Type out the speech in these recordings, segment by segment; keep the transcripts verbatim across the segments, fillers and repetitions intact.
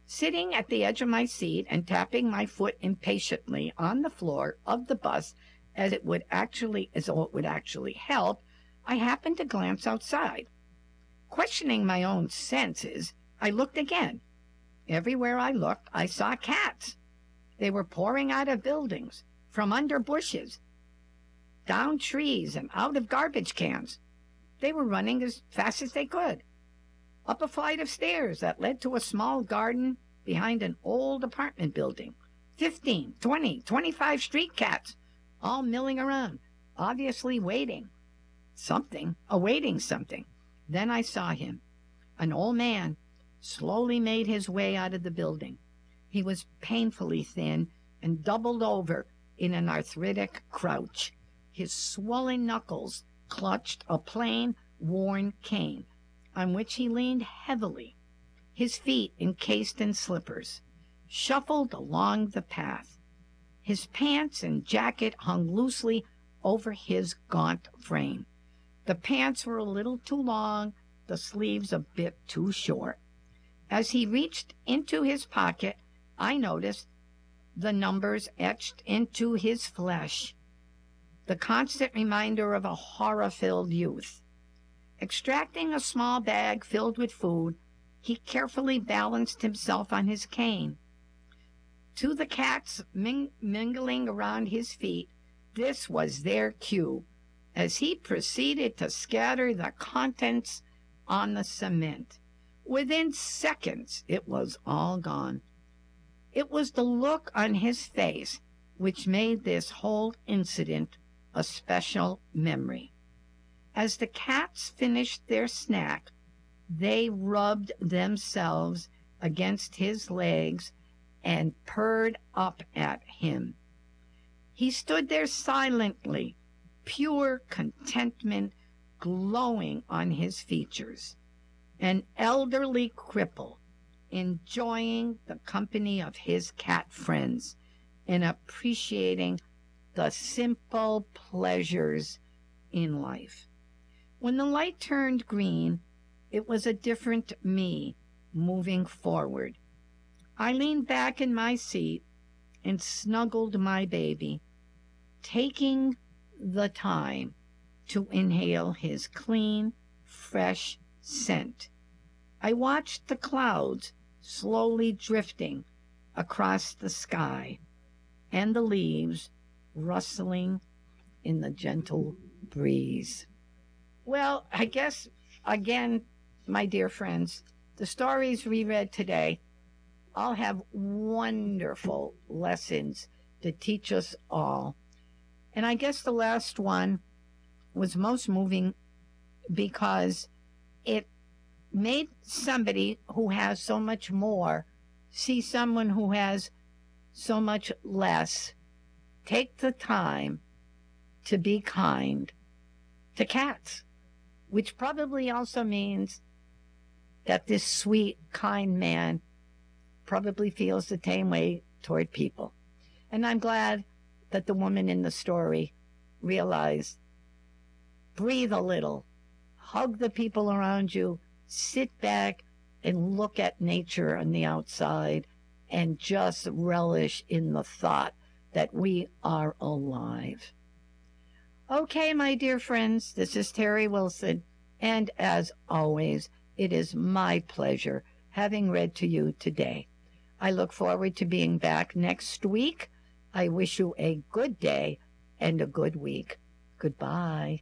Sitting at the edge of my seat and tapping my foot impatiently on the floor of the bus as it would actually, as though it would actually help, I happened to glance outside. Questioning my own senses, I looked again. Everywhere I looked, I saw cats. They were pouring out of buildings, from under bushes, down trees, and out of garbage cans. They were running as fast as they could, up a flight of stairs that led to a small garden behind an old apartment building. Fifteen, twenty, twenty-five street cats, all milling around, obviously waiting. Something, awaiting something. Then I saw him. An old man slowly made his way out of the building. He was painfully thin and doubled over in an arthritic crouch. His swollen knuckles clutched a plain, worn cane, on which he leaned heavily. His feet, encased in slippers, shuffled along the path. His pants and jacket hung loosely over his gaunt frame. The pants were a little too long, the sleeves a bit too short. As he reached into his pocket, I noticed the numbers etched into his flesh, the constant reminder of a horror-filled youth. Extracting a small bag filled with food, he carefully balanced himself on his cane. To the cats ming- mingling around his feet, this was their cue, as he proceeded to scatter the contents on the cement. Within seconds, it was all gone. It was the look on his face which made this whole incident a special memory. As the cats finished their snack, they rubbed themselves against his legs and purred up at him. He stood there silently, pure contentment glowing on his features, an elderly cripple enjoying the company of his cat friends and appreciating the simple pleasures in life. When the light turned green, it was a different me moving forward. I leaned back in my seat and snuggled my baby, taking the time to inhale his clean, fresh scent. I watched the clouds slowly drifting across the sky and the leaves rustling in the gentle breeze. Well, I guess, again, my dear friends, the stories we read today all have wonderful lessons to teach us all. And I guess the last one was most moving because it made somebody who has so much more see someone who has so much less. Take the time to be kind to cats, which probably also means that this sweet, kind man probably feels the same way toward people. And I'm glad that the woman in the story realized, breathe a little, hug the people around you, sit back and look at nature on the outside and just relish in the thought that we are alive. Okay, my dear friends, this is Terry Wilson, and as always, it is my pleasure having read to you today. I look forward to being back next week. I wish you a good day and a good week. Goodbye.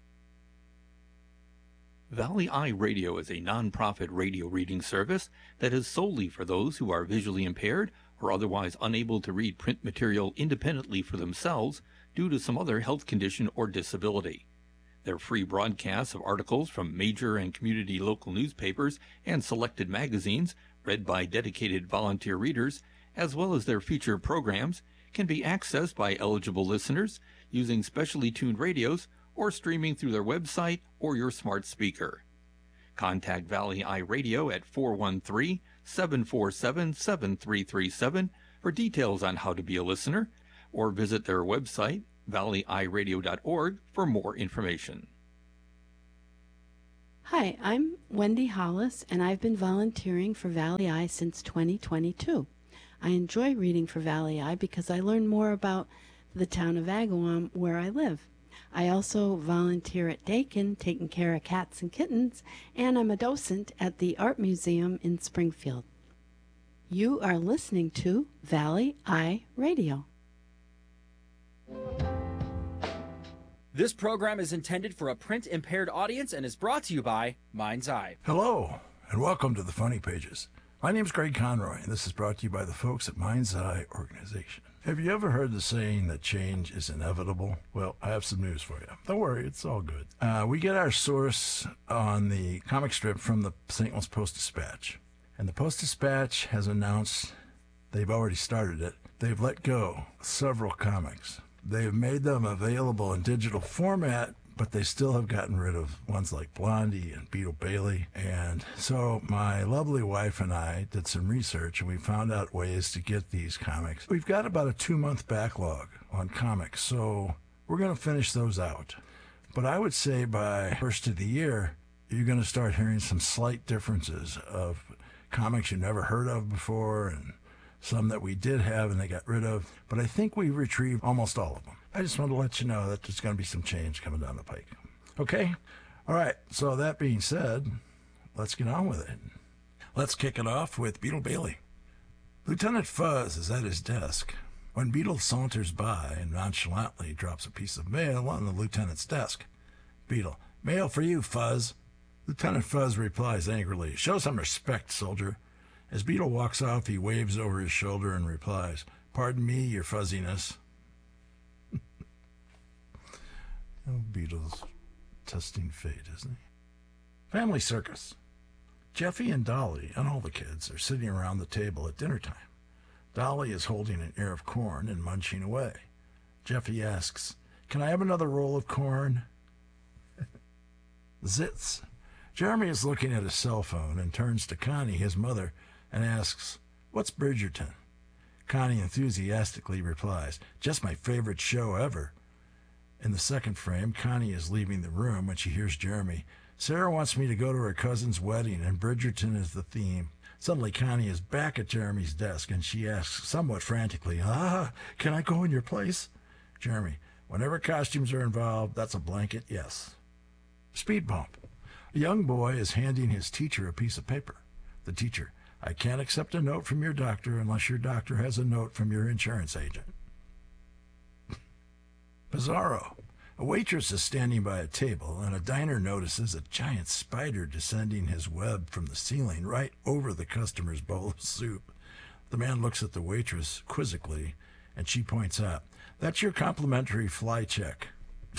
Valley Eye Radio is a non-profit radio reading service that is solely for those who are visually impaired or otherwise unable to read print material independently for themselves due to some other health condition or disability. Their free broadcasts of articles from major and community local newspapers and selected magazines, read by dedicated volunteer readers, as well as their featured programs, can be accessed by eligible listeners using specially tuned radios or streaming through their website or your smart speaker. Contact Valley Eye Radio at four one three, seven four seven, seven three three seven for details on how to be a listener, or visit their website, valley eye radio dot org, for more information. Hi, I'm Wendy Hollis, and I've been volunteering for Valley Eye since twenty twenty-two. I enjoy reading for Valley Eye because I learn more about the town of Agawam where I live. I also volunteer at Dakin, taking care of cats and kittens, and I'm a docent at the Art Museum in Springfield. You are listening to Valley Eye Radio. This program is intended for a print-impaired audience and is brought to you by Mind's Eye. Hello, and welcome to the Funny Pages. My name's Greg Conroy, and this is brought to you by the folks at Mind's Eye Organization. Have you ever heard the saying that change is inevitable? Well, I have some news for you. Don't worry, it's all good. Uh, we get our source on the comic strip from the Saint Louis Post-Dispatch. And the Post-Dispatch has announced they've already started it. They've let go several comics. They've made them available in digital format, but they still have gotten rid of ones like Blondie and Beetle Bailey. And so my lovely wife and I did some research, and we found out ways to get these comics. We've got about a two-month backlog on comics, so we're going to finish those out. But I would say by first of the year, you're going to start hearing some slight differences of comics you never heard of before, and some that we did have and they got rid of, but I think we retrieved almost all of them. I just want to let you know that there's going to be some change coming down the pike. Okay? All right, so that being said, let's get on with it. Let's kick it off with Beetle Bailey. Lieutenant Fuzz is at his desk when Beetle saunters by and nonchalantly drops a piece of mail on the lieutenant's desk. Beetle, mail for you, Fuzz. Lieutenant Fuzz replies angrily, show some respect, soldier. As Beetle walks off, he waves over his shoulder and replies, pardon me, your fuzziness. Oh, Beetle's testing fate, isn't he? Family circus. Jeffy and Dolly and all the kids are sitting around the table at dinner time. Dolly is holding an ear of corn and munching away. Jeffy asks, can I have another roll of corn? Zits. Jeremy is looking at his cell phone and turns to Connie, his mother, and asks, what's Bridgerton? Connie enthusiastically replies, just my favorite show ever. In the second frame, Connie is leaving the room when she hears Jeremy. Sarah wants me to go to her cousin's wedding, and Bridgerton is the theme. Suddenly, Connie is back at Jeremy's desk, and she asks somewhat frantically, ah, can I go in your place? Jeremy, whenever costumes are involved, that's a blanket yes. Speed bump. A young boy is handing his teacher a piece of paper. The teacher, I can't accept a note from your doctor unless your doctor has a note from your insurance agent. Bizarro. A waitress is standing by a table, and a diner notices a giant spider descending his web from the ceiling right over the customer's bowl of soup. The man looks at the waitress quizzically, and she points out, that's your complimentary fly check.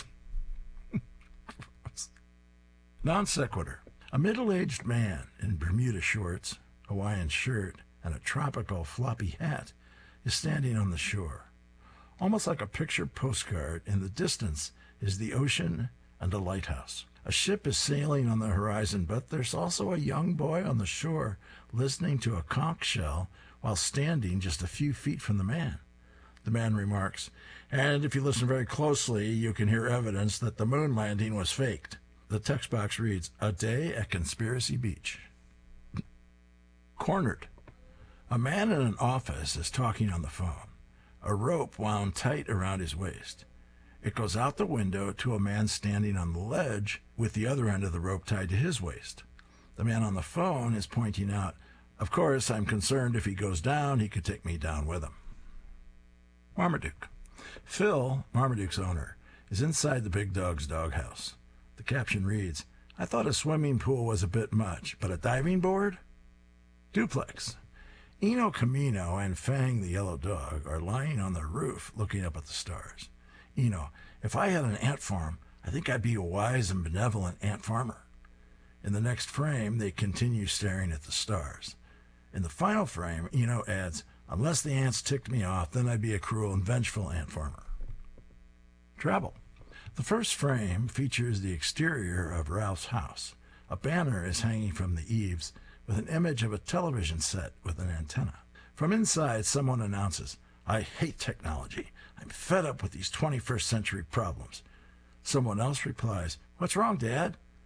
Non sequitur. A middle-aged man in Bermuda shorts, Hawaiian shirt, and a tropical floppy hat is standing on the shore. Almost like a picture postcard, in the distance is the ocean and a lighthouse. A ship is sailing on the horizon, but there's also a young boy on the shore listening to a conch shell while standing just a few feet from the man. The man remarks, and if you listen very closely, you can hear evidence that the moon landing was faked. The text box reads, a day at Conspiracy Beach. Cornered. A man in an office is talking on the phone. A rope wound tight around his waist. It goes out the window to a man standing on the ledge with the other end of the rope tied to his waist. The man on the phone is pointing out, of course, I'm concerned if he goes down, he could take me down with him. Marmaduke. Phil, Marmaduke's owner, is inside the big dog's doghouse. The caption reads, I thought a swimming pool was a bit much, but a diving board? Duplex. Eno Camino and Fang the yellow dog are lying on the roof looking up at the stars. Eno, if I had an ant farm, I think I'd be a wise and benevolent ant farmer. In the next frame, they continue staring at the stars. In the final frame, Eno adds, unless the ants ticked me off, then I'd be a cruel and vengeful ant farmer. Travel. The first frame features the exterior of Ralph's house. A banner is hanging from the eaves with an image of a television set with an antenna. From inside, someone announces, I hate technology. I'm fed up with these twenty-first century problems. Someone else replies, what's wrong, Dad?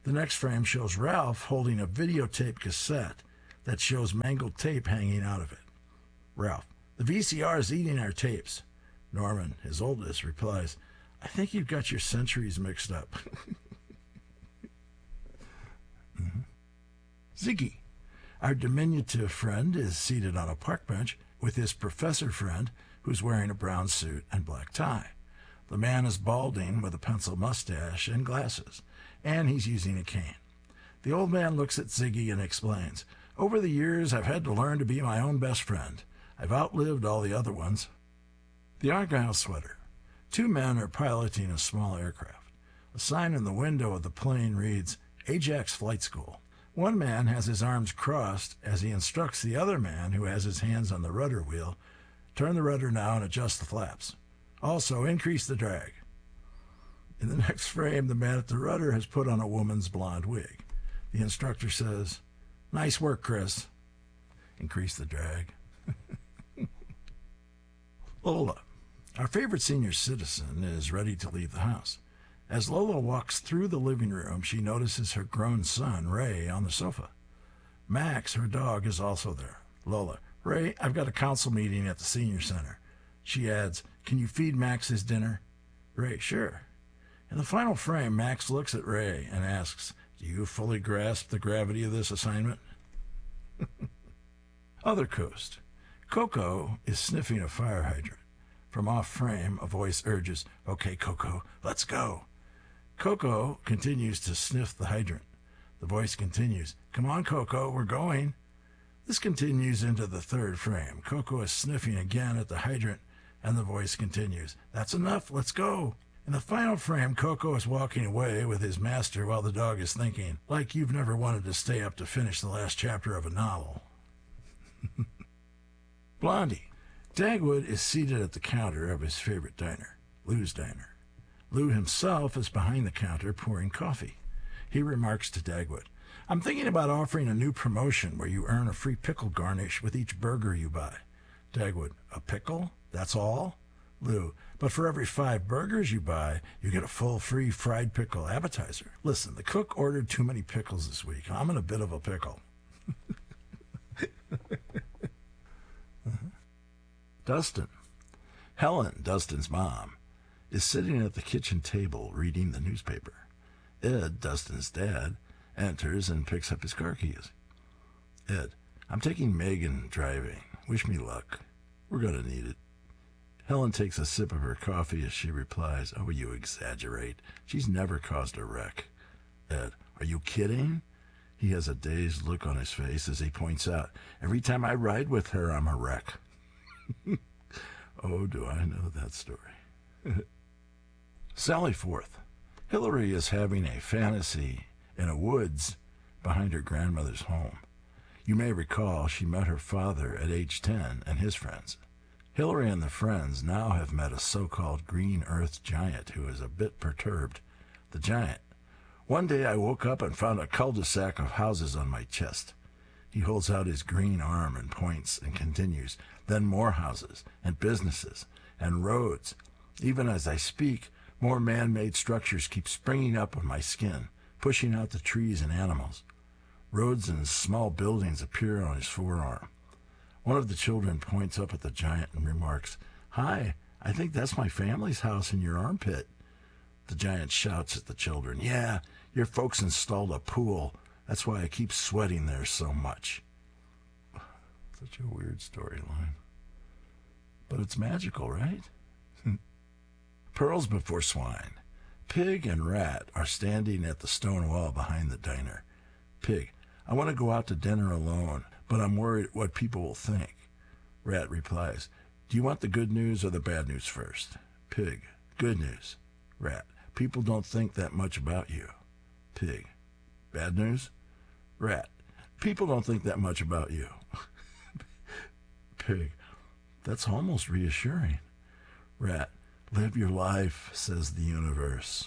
The next frame shows Ralph holding a videotape cassette that shows mangled tape hanging out of it. Ralph, the V C R is eating our tapes. Norman, his oldest, replies, I think you've got your centuries mixed up. mm-hmm. Ziggy, our diminutive friend, is seated on a park bench with his professor friend who's wearing a brown suit and black tie. The man is balding with a pencil mustache and glasses, and he's using a cane. The old man looks at Ziggy and explains, Over the years, I've had to learn to be my own best friend. I've outlived all the other ones. The Argyle Sweater. Two men are piloting a small aircraft. A sign in the window of the plane reads, Ajax Flight School. One man has his arms crossed as he instructs the other man, who has his hands on the rudder wheel, turn the rudder now and adjust the flaps. Also, increase the drag. In the next frame, the man at the rudder has put on a woman's blonde wig. The instructor says, Nice work, Chris. Increase the drag. Lola, our favorite senior citizen, is ready to leave the house. As Lola walks through the living room, she notices her grown son, Ray, on the sofa. Max, her dog, is also there. Lola, Ray, I've got a council meeting at the senior center. She adds, Can you feed Max his dinner? Ray, sure. In the final frame, Max looks at Ray and asks, Do you fully grasp the gravity of this assignment? Other coast. Coco is sniffing a fire hydrant. From off frame, a voice urges, Okay, Coco, let's go. Coco continues to sniff the hydrant. The voice continues, Come on, Coco, we're going. This continues into the third frame. Coco is sniffing again at the hydrant, and the voice continues, That's enough, let's go. In the final frame, Coco is walking away with his master while the dog is thinking, like you've never wanted to stay up to finish the last chapter of a novel. Blondie. Dagwood is seated at the counter of his favorite diner, Lou's Diner. Lou himself is behind the counter pouring coffee. He remarks to Dagwood, I'm thinking about offering a new promotion where you earn a free pickle garnish with each burger you buy. Dagwood, a pickle? That's all? Lou, but for every five burgers you buy, you get a full free fried pickle appetizer. Listen, the cook ordered too many pickles this week. I'm in a bit of a pickle. uh-huh. Dustin. Helen, Dustin's mom, is sitting at the kitchen table reading the newspaper. Ed, Dustin's dad, enters and picks up his car keys. Ed, I'm taking Megan driving. Wish me luck. We're going to need it. Helen takes a sip of her coffee as she replies, Oh, you exaggerate. She's never caused a wreck. Ed, are you kidding? He has a dazed look on his face as he points out, Every time I ride with her, I'm a wreck. Oh, do I know that story. Sally Forth. Hillary is having a fantasy in a woods behind her grandmother's home. You may recall she met her father at age ten and his friends. Hillary and the friends now have met a so-called green earth giant who is a bit perturbed. The giant. One day I woke up and found a cul-de-sac of houses on my chest. He holds out his green arm and points and continues. Then more houses and businesses and roads. Even as I speak, more man-made structures keep springing up on my skin, pushing out the trees and animals. Roads and small buildings appear on his forearm. One of the children points up at the giant and remarks, Hi, I think that's my family's house in your armpit. The giant shouts at the children, Yeah, your folks installed a pool. That's why I keep sweating there so much. Such a weird storyline. But it's magical, right? Pearls before swine. Pig and Rat are standing at the stone wall behind the diner. Pig, I want to go out to dinner alone, but I'm worried what people will think. Rat replies, Do you want the good news or the bad news first? Pig, good news. Rat, people don't think that much about you. Pig, bad news? Rat, people don't think that much about you. Pig, that's almost reassuring. Rat, live your life, says the universe.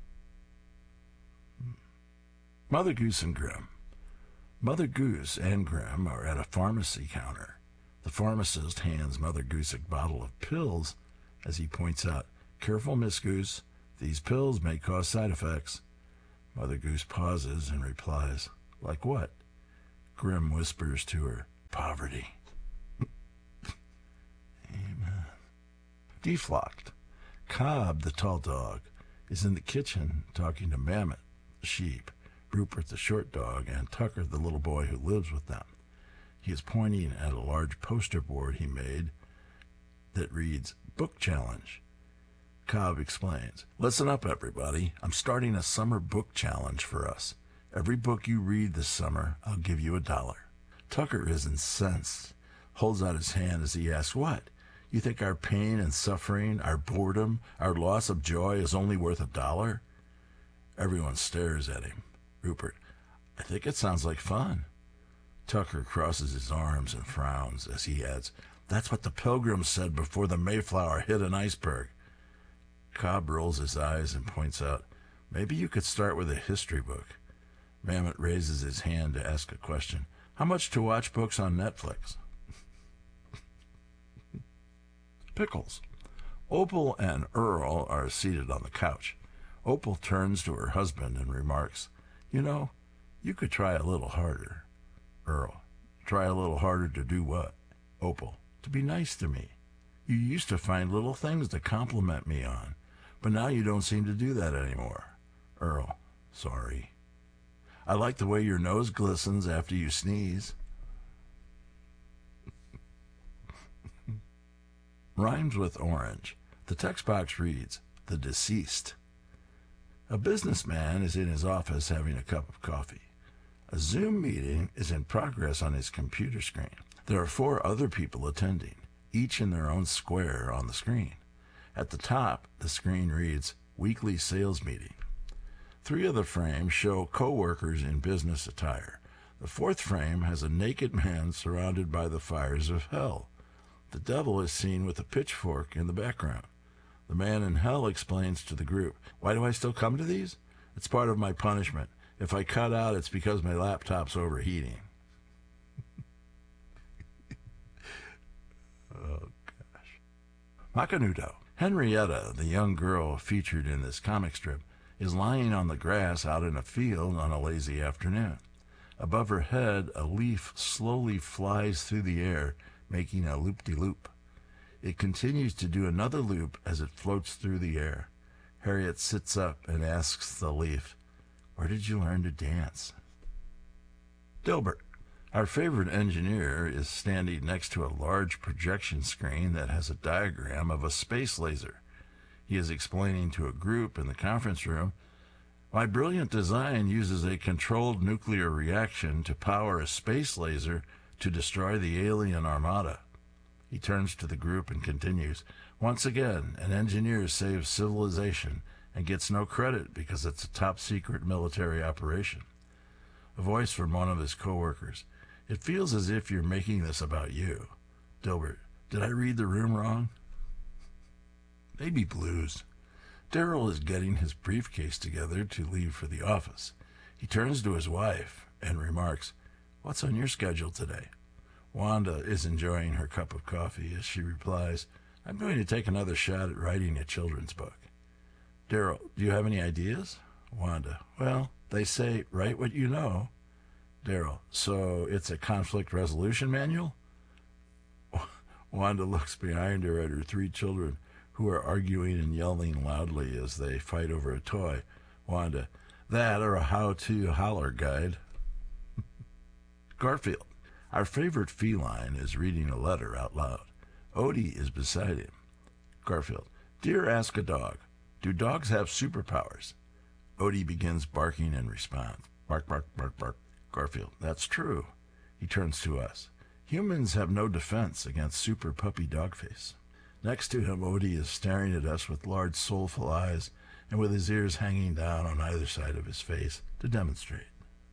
Mother Goose and Grim. Mother Goose and Grim are at a pharmacy counter. The pharmacist hands Mother Goose a bottle of pills as he points out, Careful, Miss Goose, these pills may cause side effects. Mother Goose pauses and replies, like what? Grim whispers to her, poverty. Amen. Deflocked. Cobb, the tall dog, is in the kitchen talking to Mammoth, the sheep, Rupert, the short dog, and Tucker, the little boy who lives with them. He is pointing at a large poster board he made that reads, Book Challenge. Cobb explains, listen up, everybody. I'm starting a summer book challenge for us. Every book you read this summer, I'll give you a dollar. Tucker is incensed, holds out his hand as he asks, what? You think our pain and suffering, our boredom, our loss of joy is only worth a dollar? Everyone stares at him. Rupert, I think it sounds like fun. Tucker crosses his arms and frowns as he adds, that's what the Pilgrims said before the Mayflower hit an iceberg. Cobb rolls his eyes and points out, maybe you could start with a history book. Mammoth raises his hand to ask a question. How much to watch books on Netflix? Pickles. Opal and Earl are seated on the couch. Opal turns to her husband and remarks, you know, you could try a little harder. Earl, try a little harder to do what? Opal, to be nice to me. You used to find little things to compliment me on, but now you don't seem to do that anymore. Earl, sorry. I like the way your nose glistens after you sneeze. Rhymes with orange. The text box reads, The Deceased. A businessman is in his office having a cup of coffee. A Zoom meeting is in progress on his computer screen. There are four other people attending, each in their own square on the screen. At the top, the screen reads, Weekly Sales Meeting. Three of the frames show co-workers in business attire. The fourth frame has a naked man surrounded by the fires of hell. The devil is seen with a pitchfork in the background. The man in hell explains to the group, why do I still come to these? It's part of my punishment. If I cut out, it's because my laptop's overheating. Oh, gosh. Macanudo. Henrietta, the young girl featured in this comic strip, is lying on the grass out in a field on a lazy afternoon. Above her head, a leaf slowly flies through the air, making a loop-de-loop. It continues to do another loop as it floats through the air. Harriet sits up and asks the leaf, where did you learn to dance? Dilbert. Our favorite engineer is standing next to a large projection screen that has a diagram of a space laser. He is explaining to a group in the conference room, my brilliant design uses a controlled nuclear reaction to power a space laser to destroy the alien armada. He turns to the group and continues, once again, an engineer saves civilization and gets no credit because it's a top-secret military operation. A voice from one of his co-workers, it feels as if you're making this about you. Dilbert, did I read the room wrong? Baby blues. Daryl is getting his briefcase together to leave for the office. He turns to his wife and remarks, what's on your schedule today? Wanda is enjoying her cup of coffee as she replies, I'm going to take another shot at writing a children's book. Daryl, do you have any ideas? Wanda, well, they say write what you know. Daryl, so it's a conflict resolution manual? Wanda looks behind her at her three children, who are arguing and yelling loudly as they fight over a toy. Wanda, that or a how-to holler guide. Garfield. Our favorite feline is reading a letter out loud. Odie is beside him. Garfield, dear Ask a Dog, do dogs have superpowers? Odie begins barking in response. Bark, bark, bark, bark. Garfield, that's true. He turns to us. Humans have no defense against super puppy Dogface. Next to him, Odie is staring at us with large soulful eyes and with his ears hanging down on either side of his face to demonstrate.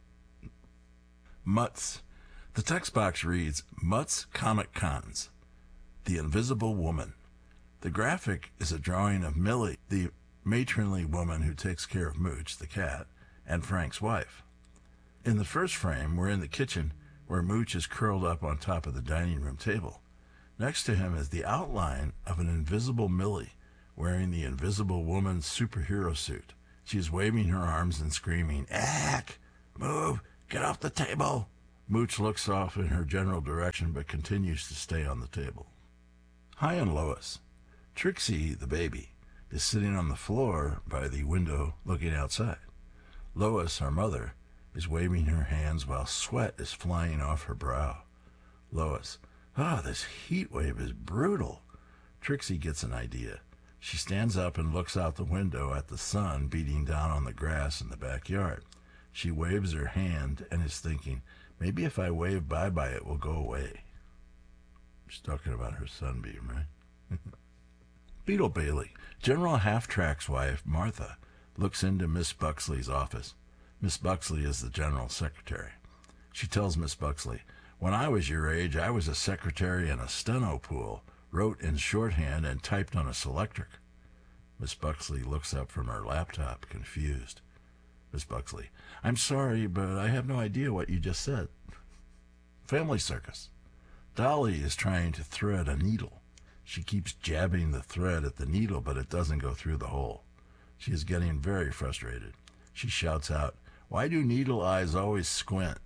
Mutts. The text box reads, Mutts Comic Cons, The Invisible Woman. The graphic is a drawing of Millie, the matronly woman who takes care of Mooch, the cat, and Frank's wife. In the first frame, we're in the kitchen, where Mooch is curled up on top of the dining room table. Next to him is the outline of an invisible Millie, wearing the Invisible Woman's superhero suit. She is waving her arms and screaming, "Ack! Move! Get off the table!" Mooch looks off in her general direction but continues to stay on the table. Hi and Lois. Trixie, the baby, is sitting on the floor by the window looking outside. Lois, our mother, is waving her hands while sweat is flying off her brow. Lois, "Ah, oh, this heat wave is brutal." Trixie gets an idea. She stands up and looks out the window at the sun beating down on the grass in the backyard. She waves her hand and is thinking, maybe if I wave bye-bye it will go away. She's talking about her sunbeam, right? Beetle Bailey. General Half-Track's wife, Martha, looks into Miss Buxley's office. Miss Buxley is the general secretary. She tells Miss Buxley, "When I was your age, I was a secretary in a steno pool, wrote in shorthand and typed on a Selectric." Miss Buxley looks up from her laptop, confused. Miss Buxley, "I'm sorry, but I have no idea what you just said." Family Circus. Dolly is trying to thread a needle. She keeps jabbing the thread at the needle, but it doesn't go through the hole. She is getting very frustrated. She shouts out, "Why do needle eyes always squint?"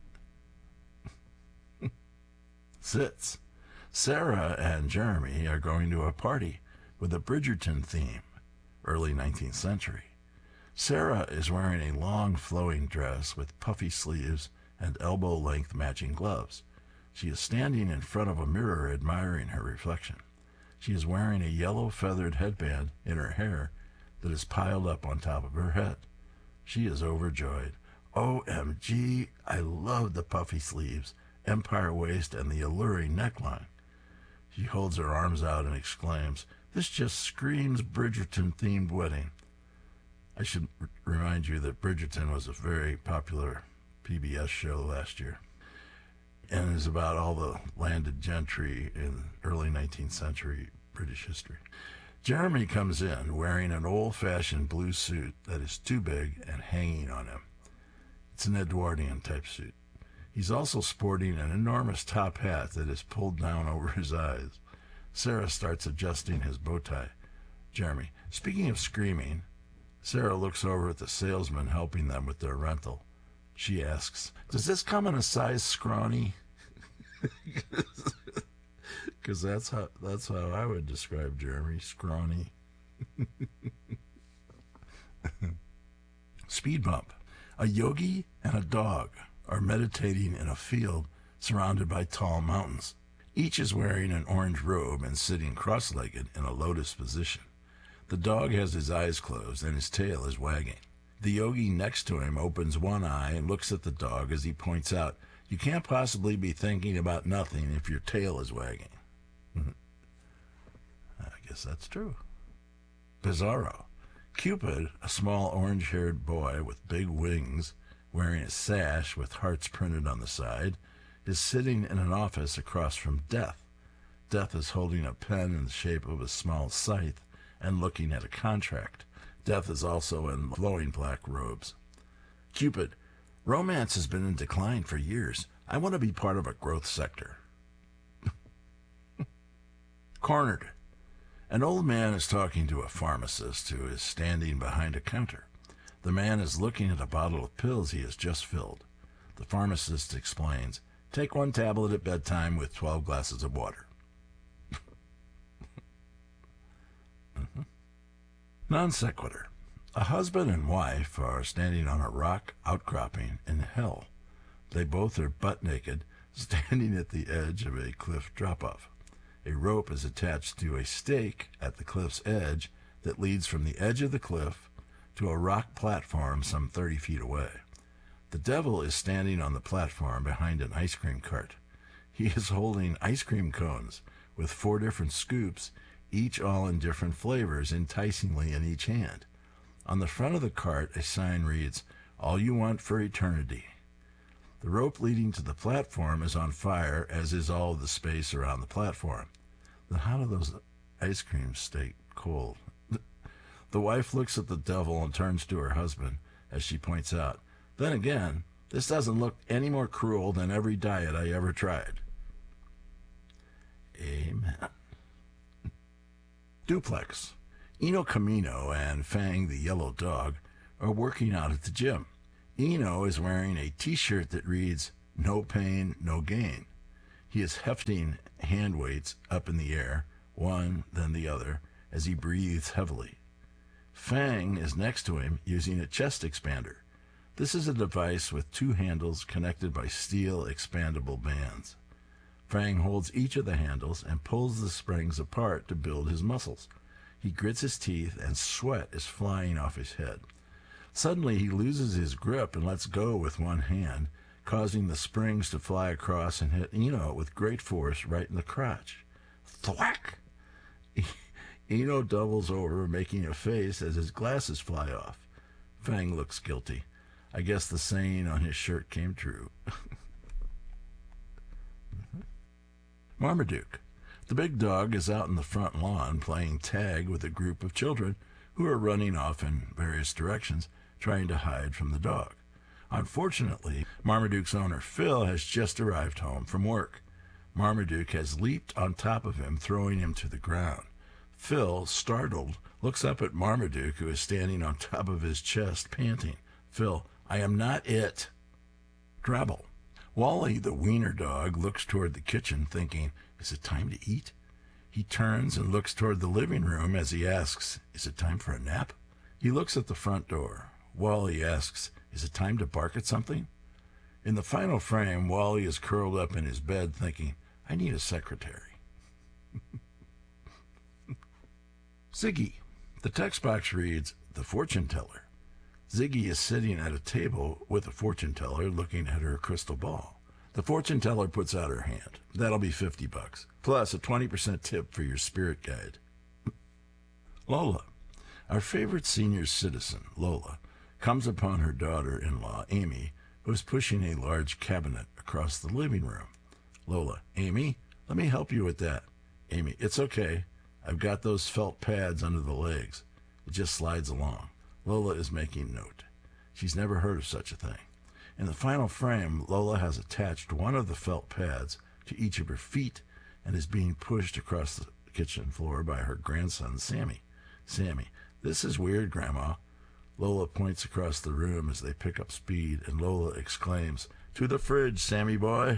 Sits. Sarah and Jeremy are going to a party with a Bridgerton theme, early nineteenth century. Sarah is wearing a long flowing dress with puffy sleeves and elbow-length matching gloves. She is standing in front of a mirror admiring her reflection. She is wearing a yellow feathered headband in her hair that is piled up on top of her head. She is overjoyed. O M G, I love the puffy sleeves, empire waist, and the alluring neckline. She holds her arms out and exclaims, "This just screams Bridgerton-themed wedding." I should r- remind you that Bridgerton was a very popular P B S show last year and is about all the landed gentry in early nineteenth century British history. Jeremy comes in wearing an old-fashioned blue suit that is too big and hanging on him. It's an Edwardian-type suit. He's also sporting an enormous top hat that is pulled down over his eyes. Sarah starts adjusting his bow tie. Jeremy, speaking of screaming, Sarah looks over at the salesman helping them with their rental. She asks, "Does this come in a size scrawny?" Because that's how that's how I would describe Jeremy, scrawny. Speed bump. A yogi and a dog are meditating in a field surrounded by tall mountains. Each is wearing an orange robe and sitting cross-legged in a lotus position. The dog has his eyes closed and his tail is wagging. The yogi next to him opens one eye and looks at the dog as he points out, "You can't possibly be thinking about nothing if your tail is wagging." I guess that's true. Bizarro. Cupid, a small orange-haired boy with big wings, wearing a sash with hearts printed on the side, is sitting in an office across from Death. Death is holding a pen in the shape of a small scythe and looking at a contract. Death is also in flowing black robes. Cupid, romance has been in decline for years. I want to be part of a growth sector. Cornered. An old man is talking to a pharmacist who is standing behind a counter. The man is looking at a bottle of pills he has just filled. The pharmacist explains, "Take one tablet at bedtime with twelve glasses of water." mm-hmm. Non sequitur. A husband and wife are standing on a rock outcropping in hell. They both are butt naked, standing at the edge of a cliff drop-off. A rope is attached to a stake at the cliff's edge that leads from the edge of the cliff to a rock platform some thirty feet away. The devil is standing on the platform behind an ice cream cart. He is holding ice cream cones with four different scoops, each all in different flavors, enticingly in each hand. On the front of the cart, a sign reads, "All you want for eternity." The rope leading to the platform is on fire, as is all of the space around the platform. Then how do those ice creams stay cold? The wife looks at the devil and turns to her husband as she points out, "Then again, this doesn't look any more cruel than every diet I ever tried." Amen. Duplex. Eno Camino and Fang the yellow dog or working out at the gym. Eno is wearing a t-shirt that reads, "No pain, no gain." He is hefting hand weights up in the air, one, then the other, as he breathes heavily. Fang is next to him using a chest expander. This is a device with two handles connected by steel expandable bands. Fang holds each of the handles and pulls the springs apart to build his muscles. He grits his teeth and sweat is flying off his head. Suddenly he loses his grip and lets go with one hand, causing the springs to fly across and hit Eno with great force right in the crotch. Thwack! Eno doubles over, making a face as his glasses fly off. Fang looks guilty. I guess the saying on his shirt came true. Marmaduke. The big dog is out in the front lawn playing tag with a group of children who are running off in various directions, trying to hide from the dog. Unfortunately, Marmaduke's owner, Phil, has just arrived home from work. Marmaduke has leaped on top of him, throwing him to the ground. Phil, startled, looks up at Marmaduke, who is standing on top of his chest, panting. Phil, I am not it. Drabble. Wally, the wiener dog, looks toward the kitchen, thinking, is it time to eat? He turns and looks toward the living room as he asks, is it time for a nap? He looks at the front door. Wally asks, is it time to bark at something? In the final frame, Wally is curled up in his bed thinking, I need a secretary. Ziggy. The text box reads, the fortune teller. Ziggy is sitting at a table with a fortune teller looking at her crystal ball. The fortune teller puts out her hand. That'll be fifty bucks, plus a twenty percent tip for your spirit guide. Lola. Our favorite senior citizen, Lola, comes upon her daughter-in-law, Amy, who is pushing a large cabinet across the living room. Lola, Amy, let me help you with that. Amy, it's okay. I've got those felt pads under the legs. It just slides along. Lola is making note. She's never heard of such a thing. In the final frame, Lola has attached one of the felt pads to each of her feet and is being pushed across the kitchen floor by her grandson, Sammy. Sammy, this is weird, Grandma. Lola points across the room as they pick up speed, and Lola exclaims, to the fridge, Sammy boy.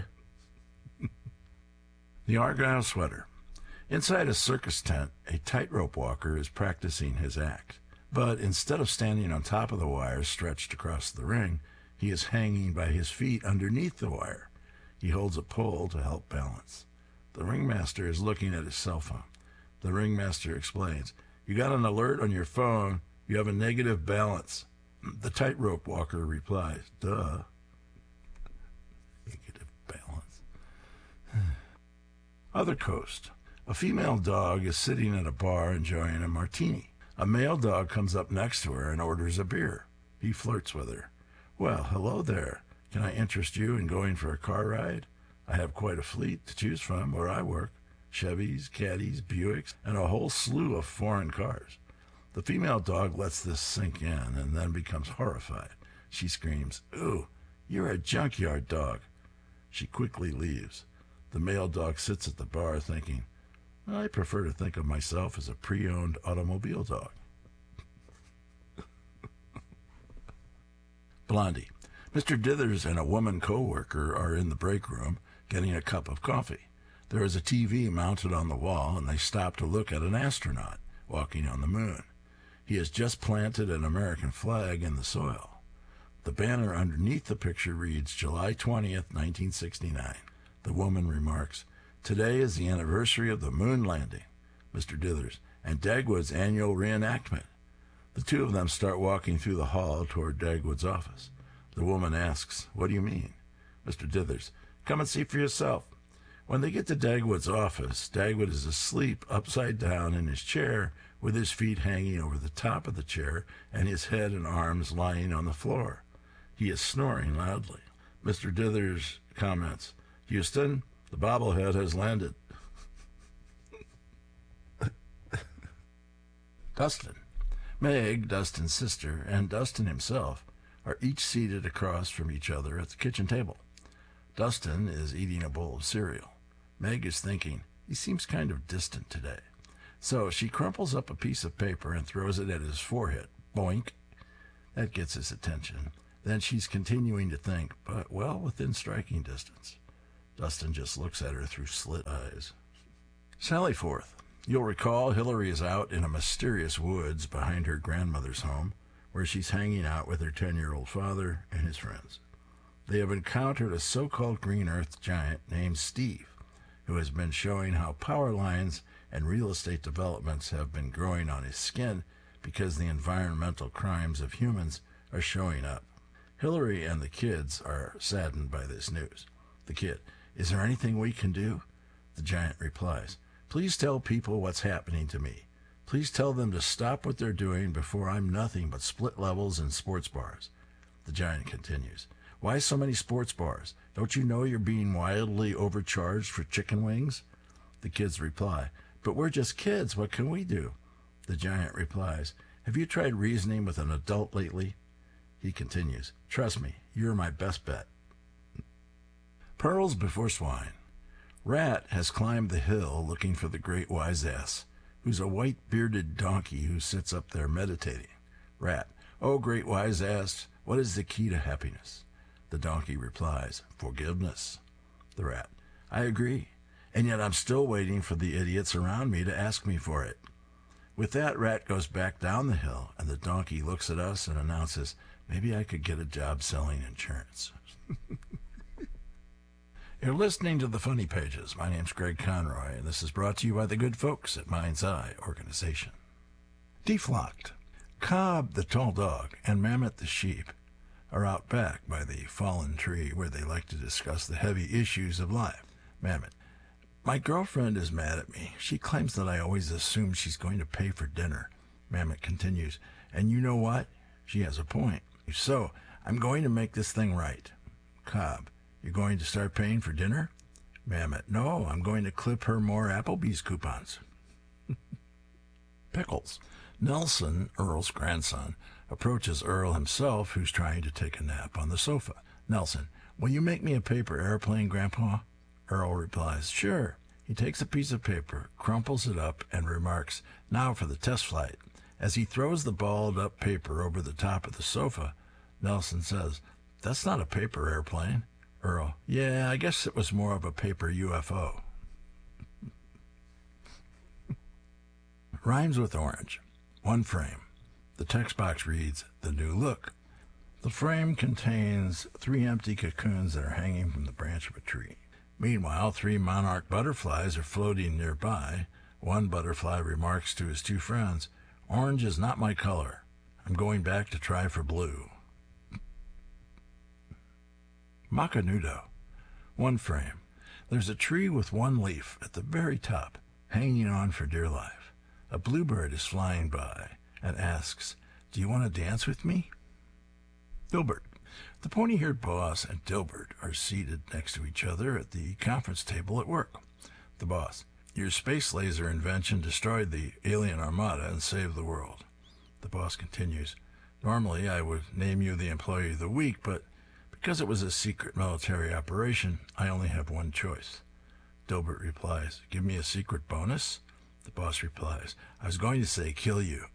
The Argyle Sweater. Inside a circus tent, a tightrope walker is practicing his act. But instead of standing on top of the wire stretched across the ring, he is hanging by his feet underneath the wire. He holds a pole to help balance. The ringmaster is looking at his cell phone. The ringmaster explains, you got an alert on your phone. You have a negative balance. The tightrope walker replies, duh. Negative balance. Other coast. A female dog is sitting at a bar enjoying a martini. A male dog comes up next to her and orders a beer. He flirts with her. Well, hello there. Can I interest you in going for a car ride? I have quite a fleet to choose from where I work. Chevys, Caddies, Buicks, and a whole slew of foreign cars. The female dog lets this sink in and then becomes horrified. She screams, ooh, you're a junkyard dog. She quickly leaves. The male dog sits at the bar thinking, I prefer to think of myself as a pre-owned automobile dog. Blondie. Mister Dithers and a woman co-worker are in the break room getting a cup of coffee. There is a T V mounted on the wall, and they stop to look at an astronaut walking on the moon. He has just planted an American flag in the soil. The banner underneath the picture reads July twentieth, nineteen sixty-nine. The woman remarks, today is the anniversary of the moon landing, Mister Dithers, and Dagwood's annual reenactment. The two of them start walking through the hall toward Dagwood's office. The woman asks, what do you mean? Mister Dithers, come and see for yourself. When they get to Dagwood's office, Dagwood is asleep upside down in his chair with his feet hanging over the top of the chair and his head and arms lying on the floor. He is snoring loudly. Mister Dithers comments, Houston, the bobblehead has landed. Dustin. Meg, Dustin's sister, and Dustin himself are each seated across from each other at the kitchen table. Dustin is eating a bowl of cereal. Meg is thinking, he seems kind of distant today. So she crumples up a piece of paper and throws it at his forehead. Boink. That gets his attention. Then she's continuing to think, but well within striking distance. Dustin just looks at her through slit eyes. Sally forth. You'll recall Hillary is out in a mysterious woods behind her grandmother's home, where she's hanging out with her ten-year-old father and his friends. They have encountered a so-called green earth giant named Steve, who has been showing how power lines and real estate developments have been growing on his skin because the environmental crimes of humans are showing up. Hillary and the kids are saddened by this news. The kid, is there anything we can do? The giant replies, please tell people what's happening to me. Please tell them to stop what they're doing before I'm nothing but split levels and sports bars. The giant continues, why so many sports bars? Don't you know you're being wildly overcharged for chicken wings? The kids reply, but we're just kids. What can we do? The giant replies, have you tried reasoning with an adult lately? He continues, trust me, you're my best bet. Pearls before swine. Rat has climbed the hill looking for the great wise ass, who's a white-bearded donkey who sits up there meditating. Rat, oh, great wise ass, what is the key to happiness? The donkey replies, forgiveness. The rat, I agree, and yet I'm still waiting for the idiots around me to ask me for it. With that, Rat goes back down the hill, and the donkey looks at us and announces, maybe I could get a job selling insurance. You're listening to The Funny Pages. My name's Greg Conroy, and this is brought to you by the good folks at Mind's Eye Organization. Deflocked. Cobb, the tall dog, and Mammoth, the sheep, are out back by the fallen tree where they like to discuss the heavy issues of life. Mammoth, my girlfriend is mad at me. She claims that I always assume she's going to pay for dinner. Mammoth continues, and you know what? She has a point. So, I'm going to make this thing right. Cobb, you're going to start paying for dinner? Mammoth, no, I'm going to clip her more Applebee's coupons. Pickles. Nelson, Earl's grandson, approaches Earl himself, who's trying to take a nap on the sofa. Nelson, will you make me a paper airplane, Grandpa? Earl replies, sure. He takes a piece of paper, crumples it up, and remarks, now for the test flight. As he throws the balled up paper over the top of the sofa, Nelson says, that's not a paper airplane. Earl, yeah, I guess it was more of a paper U F O. Rhymes with orange. One frame. The text box reads, the new look. The frame contains three empty cocoons that are hanging from the branch of a tree. Meanwhile, three monarch butterflies are floating nearby. One butterfly remarks to his two friends, orange is not my color. I'm going back to try for blue. Macanudo. One frame. There's a tree with one leaf at the very top, hanging on for dear life. A bluebird is flying by and asks, do you want to dance with me? Dilbert. The pony-haired boss and Dilbert are seated next to each other at the conference table at work. The boss, your space laser invention destroyed the alien armada and saved the world. The boss continues, normally I would name you the employee of the week, but because it was a secret military operation, I only have one choice. Dilbert replies, give me a secret bonus? The boss replies, I was going to say kill you.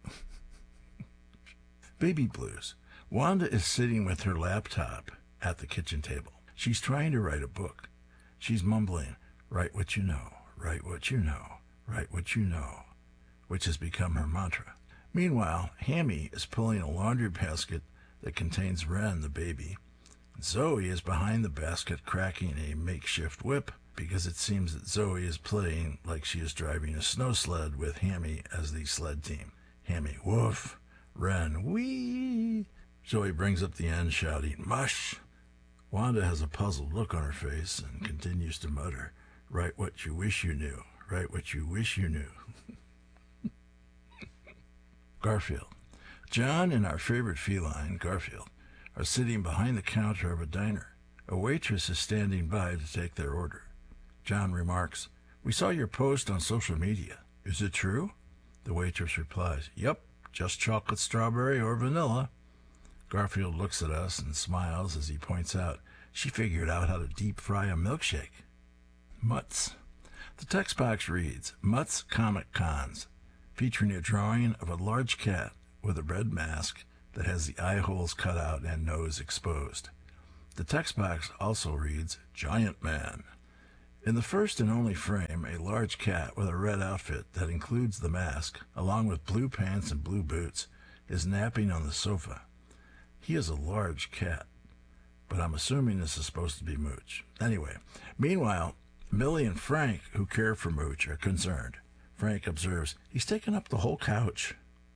Baby blues. Wanda is sitting with her laptop at the kitchen table. She's trying to write a book. She's mumbling, write what you know, write what you know, write what you know, which has become her mantra. Meanwhile, Hammy is pulling a laundry basket that contains Ren, the baby. Zoe is behind the basket cracking a makeshift whip because it seems that Zoe is playing like she is driving a snow sled with Hammy as the sled team. Hammy, woof. Ren, wee. Zoe brings up the end, shouting, mush. Wanda has a puzzled look on her face and continues to mutter, write what you wish you knew, write what you wish you knew. Garfield. John and our favorite feline, Garfield, are sitting behind the counter of a diner. A waitress is standing by to take their order. John remarks, we saw your post on social media. Is it true? The waitress replies, yep, just chocolate strawberry or vanilla. Garfield looks at us and smiles as he points out, she figured out how to deep fry a milkshake. Mutts. The text box reads, Mutts Comic Cons, featuring a drawing of a large cat with a red mask that has the eye holes cut out and nose exposed. The text box also reads, Giant Man. In the first and only frame, a large cat with a red outfit that includes the mask, along with blue pants and blue boots, is napping on the sofa. He is a large cat, but I'm assuming this is supposed to be Mooch. Anyway, meanwhile, Millie and Frank, who care for Mooch, are concerned. Frank observes, he's taken up the whole couch.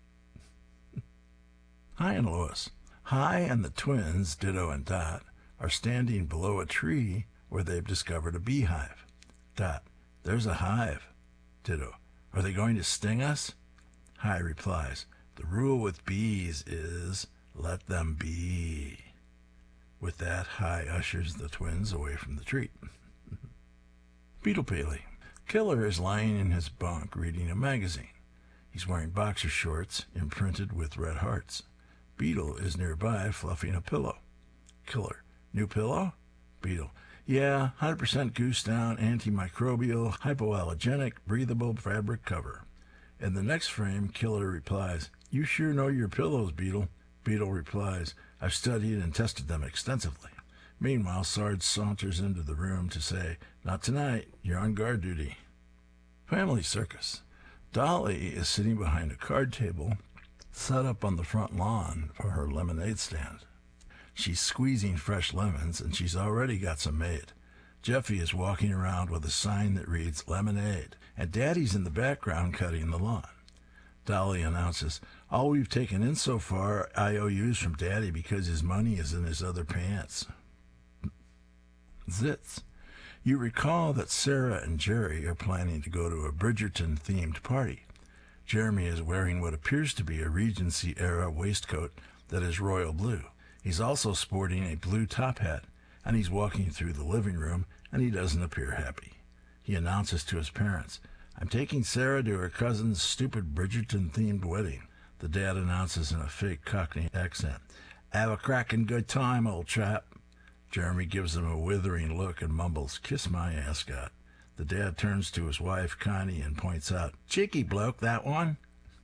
Hi and Lois. Hi and the twins, Ditto and Dot, are standing below a tree where they've discovered a beehive. Dot, there's a hive. Ditto, are they going to sting us? Hi replies, the rule with bees is, let them be. With that, Hi ushers the twins away from the tree. Beetle Paley. Killer is lying in his bunk reading a magazine. He's wearing boxer shorts imprinted with red hearts. Beetle is nearby fluffing a pillow. Killer, new pillow? Beetle, yeah, one hundred percent goose down, antimicrobial, hypoallergenic, breathable fabric cover. In the next frame, Killer replies, you sure know your pillows, Beetle. Beetle replies, I've studied and tested them extensively. Meanwhile, Sarge saunters into the room to say, not tonight, you're on guard duty. Family Circus. Dolly is sitting behind a card table set up on the front lawn for her lemonade stand. She's squeezing fresh lemons, and she's already got some made. Jeffy is walking around with a sign that reads lemonade, and Daddy's in the background cutting the lawn. Dolly announces, all we've taken in so far are I O Us from Daddy because his money is in his other pants. Zits. You recall that Sarah and Jerry are planning to go to a Bridgerton-themed party. Jeremy is wearing what appears to be a Regency-era waistcoat that is royal blue. He's also sporting a blue top hat, and he's walking through the living room, and he doesn't appear happy. He announces to his parents, I'm taking Sarah to her cousin's stupid Bridgerton-themed wedding. The dad announces in a fake Cockney accent, have a cracking good time, old chap. Jeremy gives him a withering look and mumbles, kiss my ascot. The dad turns to his wife, Connie, and points out, cheeky bloke, that one.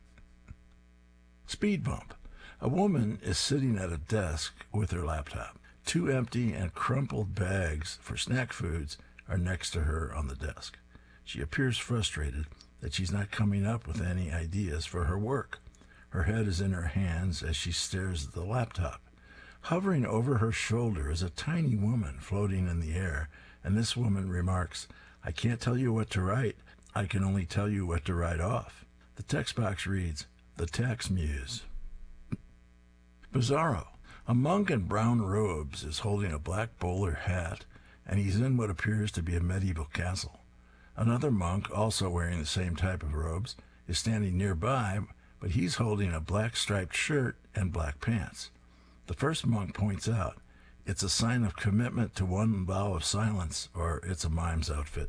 Speed bump. A woman is sitting at a desk with her laptop. Two empty and crumpled bags for snack foods are next to her on the desk. She appears frustrated that she's not coming up with any ideas for her work. Her head is in her hands as she stares at the laptop. Hovering over her shoulder is a tiny woman floating in the air, and this woman remarks, I can't tell you what to write. I can only tell you what to write off. The text box reads, The Tax Muse. Bizarro. A monk in brown robes is holding a black bowler hat, and he's in what appears to be a medieval castle. Another monk, also wearing the same type of robes, is standing nearby, but he's holding a black striped shirt and black pants. The first monk points out, it's a sign of commitment to one vow of silence, or it's a mime's outfit.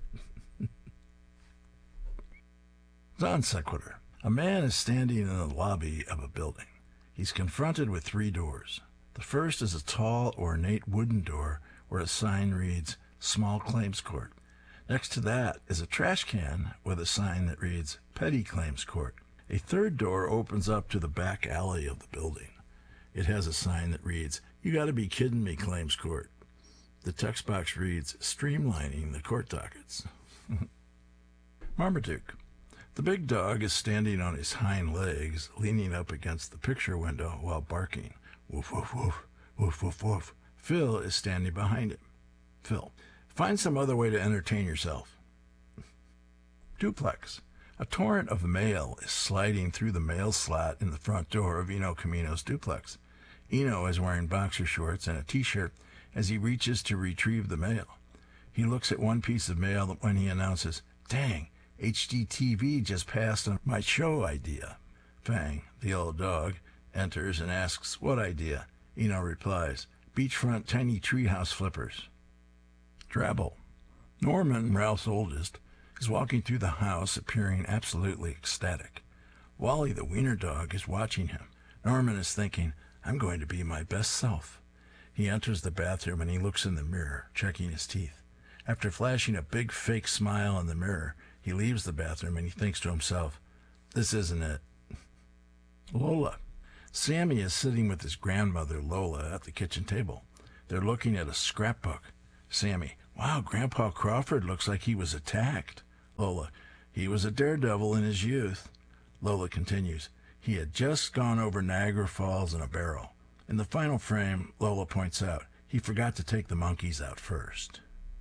Non sequitur. A man is standing in the lobby of a building. He's confronted with three doors. The first is a tall, ornate wooden door where a sign reads, Small Claims Court. Next to that is a trash can with a sign that reads, Petty Claims Court. A third door opens up to the back alley of the building. It has a sign that reads, You gotta be kidding me, Claims Court. The text box reads, Streamlining the court dockets. Marmaduke. The big dog is standing on his hind legs, leaning up against the picture window while barking. Woof, woof, woof, woof, woof, woof. Phil is standing behind him. Phil, find some other way to entertain yourself. Duplex. A torrent of mail is sliding through the mail slot in the front door of Eno Camino's duplex. Eno is wearing boxer shorts and a t-shirt as he reaches to retrieve the mail. He looks at one piece of mail when he announces, Dang, H D T V just passed on my show idea. Fang, the old dog, enters and asks, What idea? Eno replies, Beachfront tiny treehouse flippers. Drabble. Norman, Ralph's oldest, is walking through the house appearing absolutely ecstatic. Wally, the wiener dog, is watching him. Norman is thinking, I'm going to be my best self. He enters the bathroom and he looks in the mirror, checking his teeth. After flashing a big fake smile in the mirror, he leaves the bathroom and he thinks to himself, This isn't it. Lola. Sammy is sitting with his grandmother, Lola, at the kitchen table. They're looking at a scrapbook. Sammy, wow, Grandpa Crawford looks like he was attacked. Lola, he was a daredevil in his youth. Lola continues, he had just gone over Niagara Falls in a barrel. In the final frame, Lola points out, he forgot to take the monkeys out first.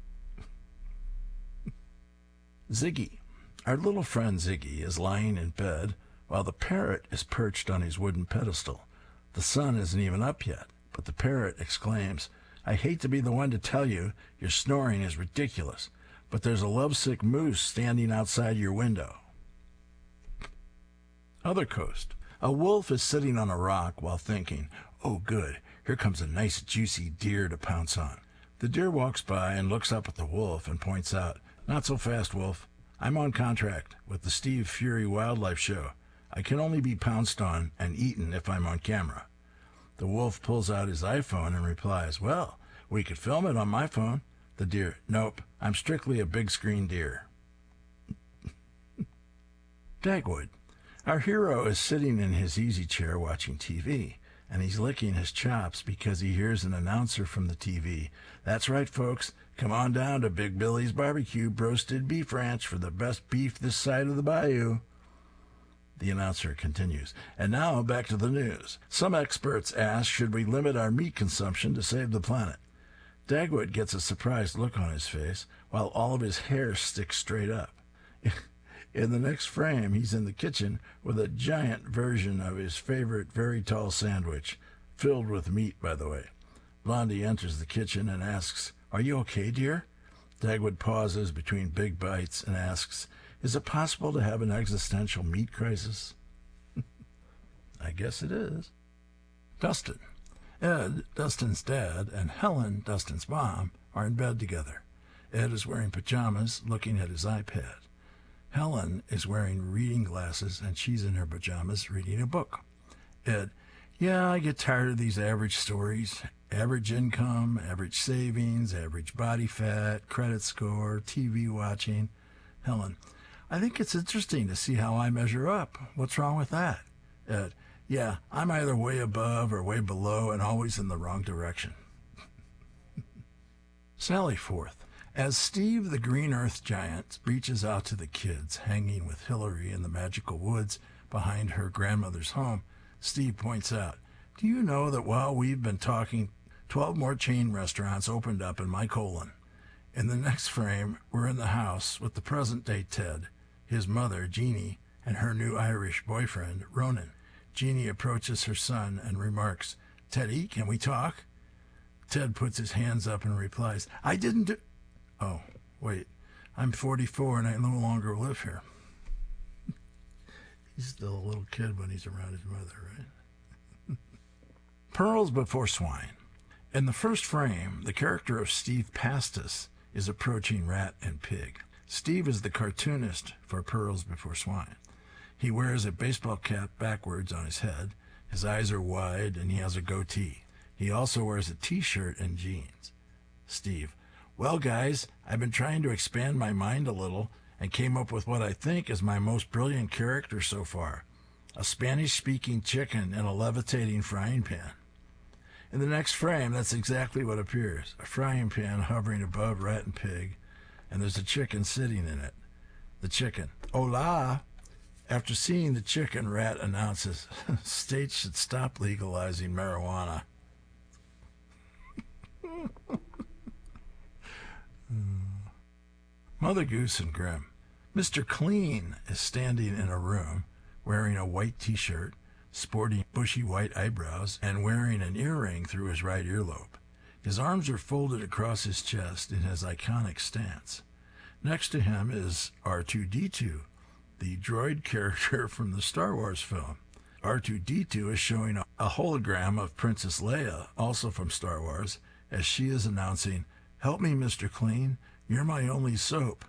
Ziggy. Our little friend Ziggy is lying in bed while the parrot is perched on his wooden pedestal. The sun isn't even up yet, but the parrot exclaims, I hate to be the one to tell you, your snoring is ridiculous, but there's a lovesick moose standing outside your window. Other coast. A wolf is sitting on a rock while thinking, oh good, here comes a nice juicy deer to pounce on. The deer walks by and looks up at the wolf and points out, not so fast, wolf. I'm on contract with the Steve Fury Wildlife Show. I can only be pounced on and eaten if I'm on camera. The wolf pulls out his iPhone and replies, well, we could film it on my phone. The deer, nope, I'm strictly a big screen deer. Dagwood. Our hero is sitting in his easy chair watching T V, and he's licking his chops because he hears an announcer from the T V. That's right, folks. Come on down to Big Billy's Barbecue Roasted Beef Ranch for the best beef this side of the bayou. The announcer continues. And now back to the news. Some experts ask, should we limit our meat consumption to save the planet? Dagwood gets a surprised look on his face while all of his hair sticks straight up. In the next frame, he's in the kitchen with a giant version of his favorite very tall sandwich, filled with meat, by the way. Blondie enters the kitchen and asks, are you okay, dear? Dagwood pauses between big bites and asks, is it possible to have an existential meat crisis? I guess it is. Dustin. Ed, Dustin's dad, and Helen, Dustin's mom, are in bed together. Ed is wearing pajamas, looking at his iPad. Helen is wearing reading glasses, and she's in her pajamas reading a book. Ed, yeah, I get tired of these average stories. Average income, average savings, average body fat, credit score, T V watching. Helen, I think it's interesting to see how I measure up. What's wrong with that? Ed, yeah, I'm either way above or way below and always in the wrong direction. Sally Forth. As Steve the Green Earth Giant reaches out to the kids hanging with Hillary in the magical woods behind her grandmother's home, Steve points out, do you know that while we've been talking, twelve more chain restaurants opened up in my colon? In the next frame, we're in the house with the present-day Ted, his mother, Jeannie, and her new Irish boyfriend, Ronan. Jeannie approaches her son and remarks, Teddy, can we talk? Ted puts his hands up and replies, I didn't do... Oh, wait, I'm forty-four and I no longer live here. He's still a little kid when he's around his mother, right? Pearls Before Swine. In the first frame, the character of Steve Pastis is approaching Rat and Pig. Steve is the cartoonist for Pearls Before Swine. He wears a baseball cap backwards on his head, his eyes are wide, and he has a goatee. He also wears a t-shirt and jeans. Steve, well, guys, I've been trying to expand my mind a little and came up with what I think is my most brilliant character so far. A Spanish-speaking chicken in a levitating frying pan. In the next frame, that's exactly what appears. A frying pan hovering above Rat and Pig, and there's a chicken sitting in it. The chicken, hola! After seeing the chicken, Rat announces, states should stop legalizing marijuana. Mother Goose and Grimm. Mister Clean is standing in a room wearing a white t-shirt, sporting bushy white eyebrows, and wearing an earring through his right earlobe. His arms are folded across his chest in his iconic stance. Next to him is R two D two, the droid character from the Star Wars film. R two D two is showing a, a hologram of Princess Leia, also from Star Wars, as she is announcing, help me, Mister Clean, you're my only soap.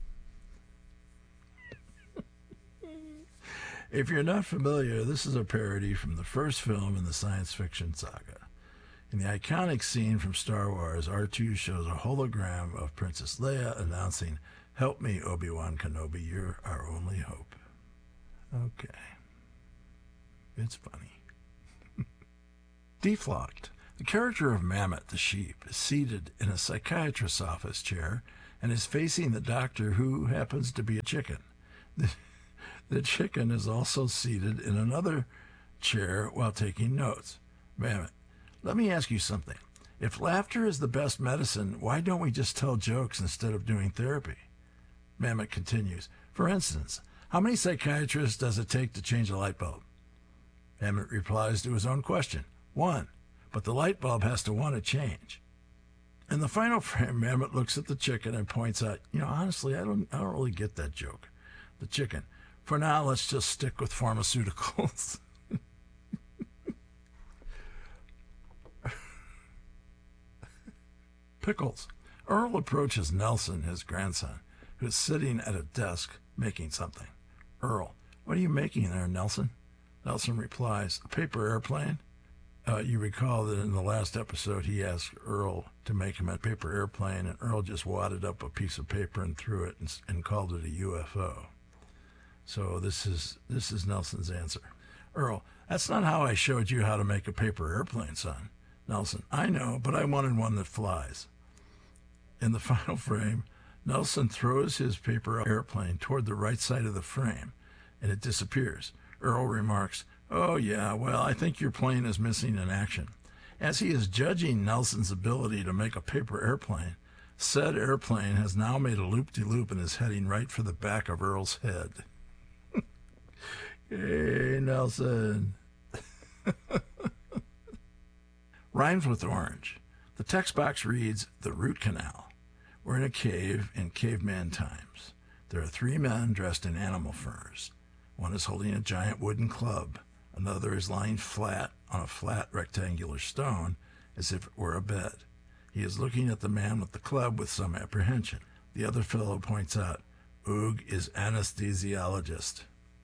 If you're not familiar, this is a parody from the first film in the science fiction saga. In the iconic scene from Star Wars, R two shows a hologram of Princess Leia announcing, help me, Obi-Wan Kenobi, you're our only hope. Okay. It's funny. Deflocked. The character of Mammoth the sheep is seated in a psychiatrist's office chair and is facing the doctor, who happens to be a chicken. The, the chicken is also seated in another chair while taking notes. Mammoth: let me ask you something. If laughter is the best medicine, why don't we just tell jokes instead of doing therapy? Mammoth continues. For instance, how many psychiatrists does it take to change a light bulb? Mammoth replies to his own question. One. But the light bulb has to want to change. In the final frame, Mammoth looks at the chicken and points out, you know, honestly, I don't, I don't really get that joke. The chicken: for now, let's just stick with pharmaceuticals. Pickles. Earl approaches Nelson, his grandson, who is sitting at a desk making something. Earl: what are you making there, Nelson? Nelson replies, a paper airplane. Uh, you recall that in the last episode he asked Earl to make him a paper airplane, and Earl just wadded up a piece of paper and threw it and, and called it a U F O. So this is this is Nelson's answer. Earl: that's not how I showed you how to make a paper airplane, son. Nelson: I know, but I wanted one that flies. In the final frame, Nelson throws his paper airplane toward the right side of the frame, and it disappears. Earl remarks, oh yeah, well, I think your plane is missing in action. As he is judging Nelson's ability to make a paper airplane, said airplane has now made a loop-de-loop and is heading right for the back of Earl's head. Hey, Nelson. Rhymes with orange. The text box reads, the root canal. We're in a cave in caveman times. There are three men dressed in animal furs. One is holding a giant wooden club. Another is lying flat on a flat rectangular stone as if it were a bed. He is looking at the man with the club with some apprehension. The other fellow points out, Oog is anesthesiologist.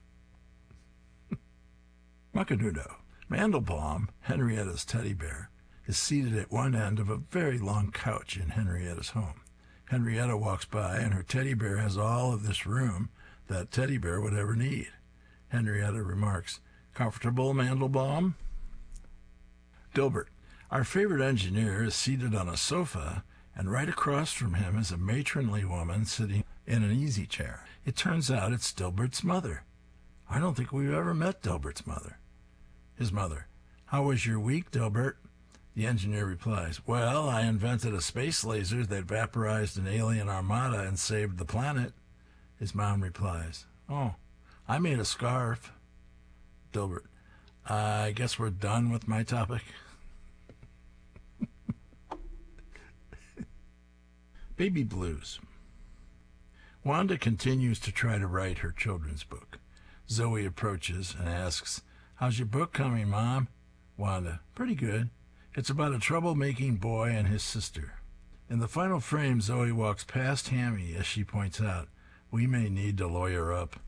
Muckadoodle. Mandelbaum, Henrietta's teddy bear, is seated at one end of a very long couch in Henrietta's home. Henrietta walks by, and her teddy bear has all of this room that teddy bear would ever need. Henrietta remarks, comfortable, Mandelbaum? Dilbert. Our favorite engineer is seated on a sofa, and right across from him is a matronly woman sitting in an easy chair. It turns out it's Dilbert's mother. I don't think we've ever met Dilbert's mother. His mother. How was your week, Dilbert? The engineer replies, well, I invented a space laser that vaporized an alien armada and saved the planet. His mom replies, oh, I made a scarf. Dilbert. I guess we're done with my topic. Baby blues. Wanda continues to try to write her children's book. Zoe approaches and asks, how's your book coming, Mom? Wanda. Pretty good. It's about a troublemaking boy and his sister. In the final frame, Zoe walks past Hammy as she points out, we may need to lawyer up.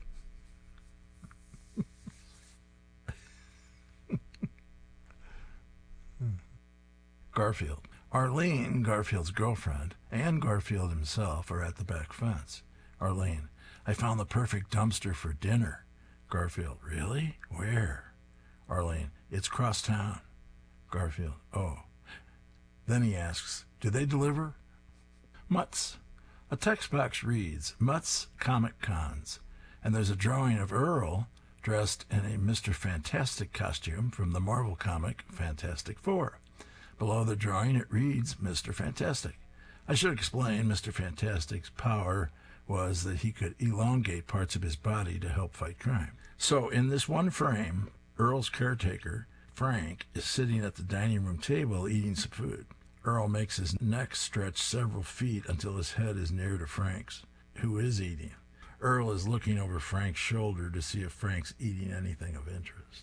Garfield. Arlene, Garfield's girlfriend, and Garfield himself are at the back fence. Arlene. I found the perfect dumpster for dinner. Garfield. Really? Where? Arlene. It's cross town. Garfield. Oh. Then he asks, do they deliver? Mutts. A text box reads, Mutts Comic Cons, and there's a drawing of Earl dressed in a Mister Fantastic costume from the Marvel comic Fantastic Four. Below the drawing it reads, Mister Fantastic. I should explain Mister Fantastic's power was that he could elongate parts of his body to help fight crime. So in this one frame, Earl's caretaker, Frank, is sitting at the dining room table eating some food. Earl makes his neck stretch several feet until his head is near to Frank's, who is eating. Earl is looking over Frank's shoulder to see if Frank's eating anything of interest.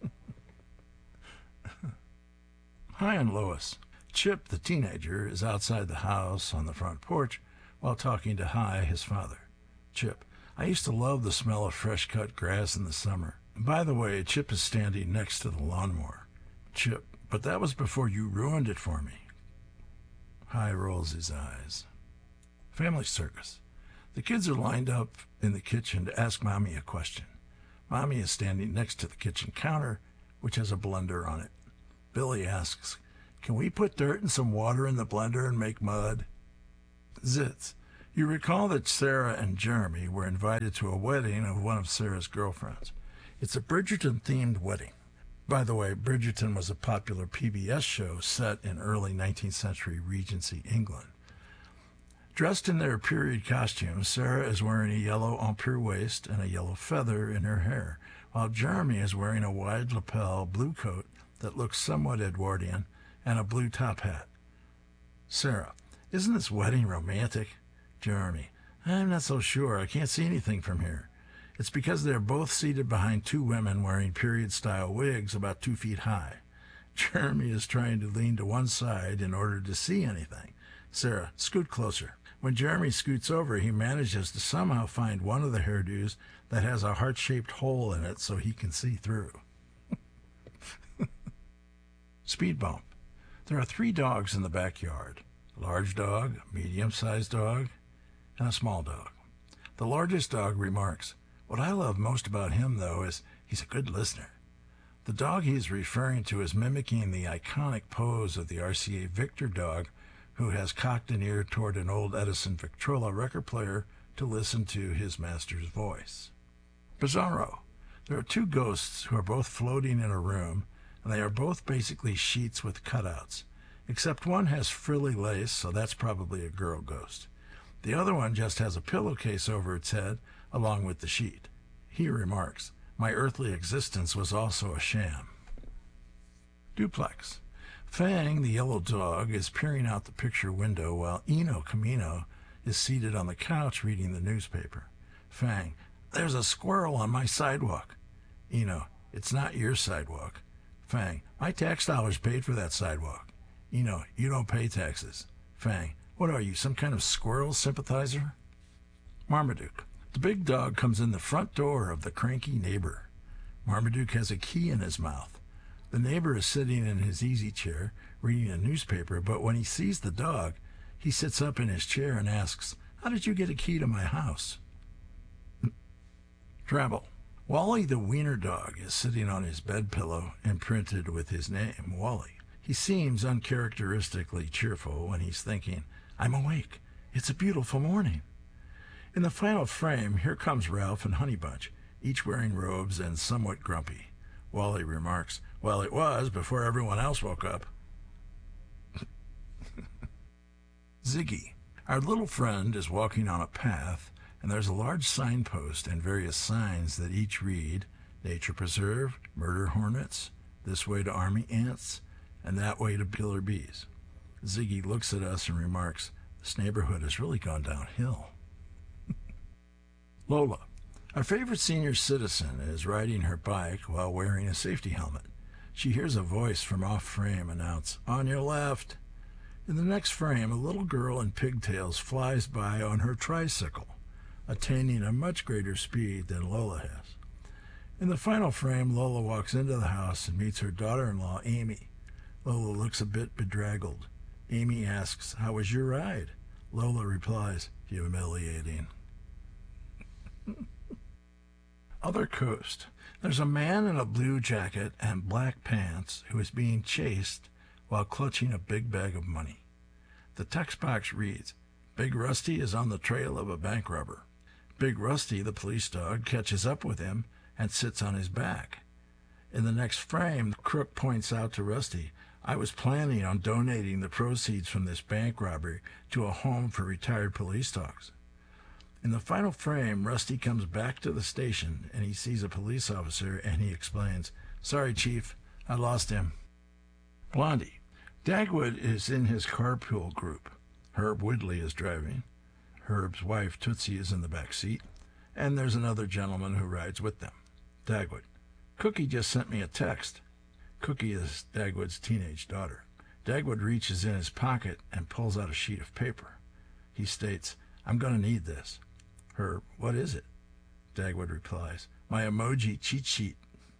Hi and Lois. Chip, the teenager, is outside the house on the front porch while talking to Hi, his father. Chip. I used to love the smell of fresh-cut grass in the summer. And by the way, Chip is standing next to the lawnmower. Chip. But that was before you ruined it for me. Hi rolls his eyes. Family circus. The kids are lined up in the kitchen to ask Mommy a question. Mommy is standing next to the kitchen counter, which has a blender on it. Billy asks, "Can we put dirt and some water in the blender and make mud?" Zits. You recall that Sarah and Jeremy were invited to a wedding of one of Sarah's girlfriends. It's a Bridgerton-themed wedding. By the way, Bridgerton was a popular P B S show set in early nineteenth century Regency England. Dressed in their period costumes, Sarah is wearing a yellow empire waist and a yellow feather in her hair, while Jeremy is wearing a wide lapel blue coat that looks somewhat Edwardian and a blue top hat. Sarah, isn't this wedding romantic? Jeremy, I'm not so sure. I can't see anything from here. It's because they're both seated behind two women wearing period-style wigs about two feet high. Jeremy is trying to lean to one side in order to see anything. Sarah, scoot closer. When Jeremy scoots over, he manages to somehow find one of the hairdos that has a heart-shaped hole in it so he can see through. Speed bump. There are three dogs in the backyard. A large dog, a medium-sized dog, and a small dog. The largest dog remarks, "What I love most about him, though, is he's a good listener." The dog he is referring to is mimicking the iconic pose of the R C A Victor dog, who has cocked an ear toward an old Edison Victrola record player to listen to his master's voice. Bizarro. There are two ghosts who are both floating in a room, and they are both basically sheets with cutouts, except one has frilly lace, so that's probably a girl ghost. The other one just has a pillowcase over its head, along with the sheet. He remarks, "My earthly existence was also a sham." Duplex. Fang, the yellow dog, is peering out the picture window while Eno Camino is seated on the couch reading the newspaper. Fang, "There's a squirrel on my sidewalk." Eno, "It's not your sidewalk." Fang, "My tax dollars paid for that sidewalk." Eno, "You don't pay taxes." Fang, "What are you, some kind of squirrel sympathizer?" Marmaduke. The big dog comes in the front door of the cranky neighbor. Marmaduke has a key in his mouth. The neighbor is sitting in his easy chair, reading a newspaper, but when he sees the dog, he sits up in his chair and asks, "How did you get a key to my house?" Travel. Wally the wiener dog is sitting on his bed pillow, imprinted with his name, Wally. He seems uncharacteristically cheerful when he's thinking, "I'm awake. It's a beautiful morning." In the final frame, here comes Ralph and Honeybunch, each wearing robes and somewhat grumpy. Wally remarks, "Well, it was before everyone else woke up." Ziggy. Our little friend is walking on a path, and there's a large signpost and various signs that each read, "Nature Preserve," "Murder Hornets," "This way to Army Ants," and "That way to killer bees." Ziggy looks at us and remarks, "This neighborhood has really gone downhill." Lola. Our favorite senior citizen is riding her bike while wearing a safety helmet. She hears a voice from off-frame announce, "On your left." In the next frame, a little girl in pigtails flies by on her tricycle, attaining a much greater speed than Lola has. In the final frame, Lola walks into the house and meets her daughter-in-law, Amy. Lola looks a bit bedraggled. Amy asks, "How was your ride?" Lola replies, "Humiliating." Other coast. There's a man in a blue jacket and black pants who is being chased while clutching a big bag of money. The text box reads, "Big Rusty is on the trail of a bank robber." Big Rusty, the police dog, catches up with him and sits on his back. In the next frame, the crook points out to Rusty, "I was planning on donating the proceeds from this bank robbery to a home for retired police dogs." In the final frame, Rusty comes back to the station and he sees a police officer and he explains, "Sorry, Chief, I lost him." Blondie. Dagwood is in his carpool group. Herb Woodley is driving. Herb's wife, Tootsie, is in the back seat. And there's another gentleman who rides with them. Dagwood. Cookie just sent me a text. Cookie is Dagwood's teenage daughter. Dagwood reaches in his pocket and pulls out a sheet of paper. He states, "I'm going to need this." Herb, "What is it?" Dagwood replies, "My emoji cheat sheet."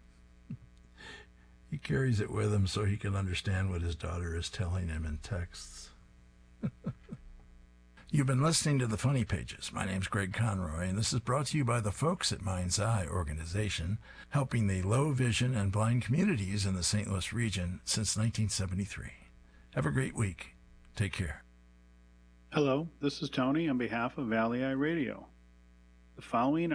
He carries it with him so he can understand what his daughter is telling him in texts. You've been listening to The Funny Pages. My name's Greg Conroy, and this is brought to you by the folks at Mind's Eye Organization, helping the low vision and blind communities in the Saint Louis region since nineteen seventy-three. Have a great week. Take care. Hello, this is Tony on behalf of Valley Eye Radio. The following